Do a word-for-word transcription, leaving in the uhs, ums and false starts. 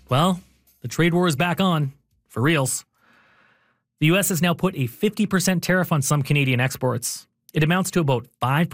Well, the trade war is back on, for reals. The U S has now put a fifty percent tariff on some Canadian exports. It amounts to about five